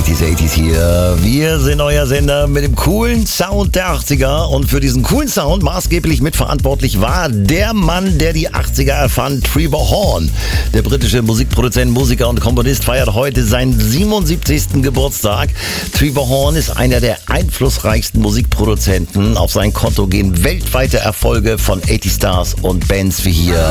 80s hier. Wir sind euer Sender mit dem coolen Sound der 80er. Und für diesen coolen Sound maßgeblich mitverantwortlich war der Mann, der die 80er erfand, Trevor Horn. Der britische Musikproduzent, Musiker und Komponist feiert heute seinen 77. Geburtstag. Trevor Horn ist einer der einflussreichsten Musikproduzenten. Auf sein Konto gehen weltweite Erfolge von 80 Stars und Bands wie hier